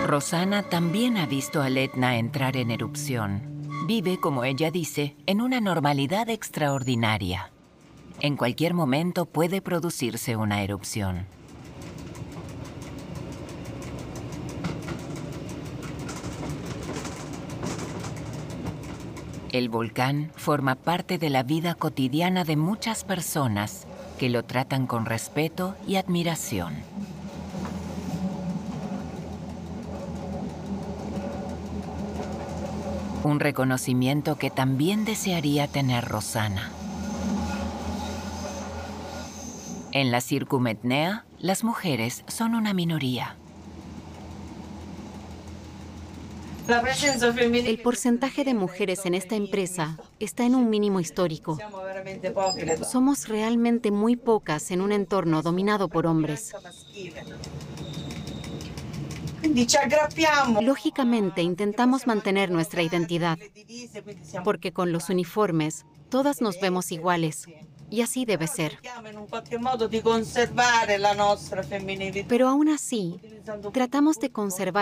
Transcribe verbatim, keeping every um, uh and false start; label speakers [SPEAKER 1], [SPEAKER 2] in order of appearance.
[SPEAKER 1] Rosanna también ha visto al Etna entrar en erupción. Vive, como ella dice, en una normalidad extraordinaria. En cualquier momento puede producirse una erupción. El volcán forma parte de la vida cotidiana de muchas personas que lo tratan con respeto y admiración. Un reconocimiento que también desearía tener Rosanna. En la Circumetnea, las mujeres son una minoría.
[SPEAKER 2] El porcentaje de mujeres en esta empresa está en un mínimo histórico. Somos realmente muy pocas en un entorno dominado por hombres. Lógicamente, intentamos mantener nuestra identidad, porque con los uniformes todas nos vemos iguales, y así debe ser. Pero aún así, tratamos de conservar